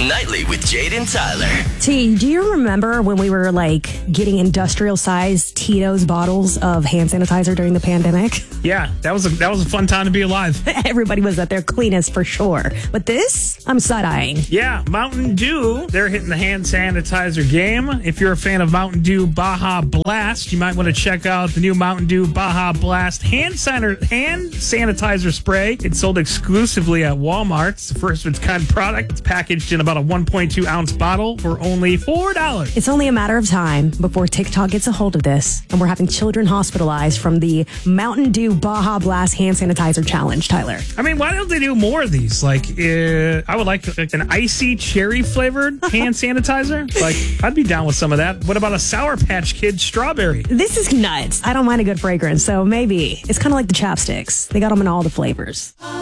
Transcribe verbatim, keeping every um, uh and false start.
Nightly with Jade and Tyler. T, do you remember when we were like getting industrial-sized Tito's bottles of hand sanitizer during the pandemic? Yeah, that was a that was a fun time to be alive. Everybody was at their cleanest for sure. But this, I'm side-eyeing. Yeah, Mountain Dew, they're hitting the hand sanitizer game. If you're a fan of Mountain Dew Baja Blast, you might want to check out the new Mountain Dew Baja Blast hand, sanitizer, hand sanitizer spray. It's sold exclusively at Walmart. It's the first of its kind product. It's packaged in about a one point two ounce bottle for only four dollars. It's only a matter of time before TikTok gets a hold of this, and we're having children hospitalized from the Mountain Dew Baja Blast hand sanitizer challenge, Tyler. I mean, why don't they do more of these? Like, uh, I would like, like an icy cherry flavored hand sanitizer. Like, I'd be down with some of that. What about a Sour Patch Kid strawberry? This is nuts. I don't mind a good fragrance, so maybe. It's kind of like the chapsticks. They got them in all the flavors.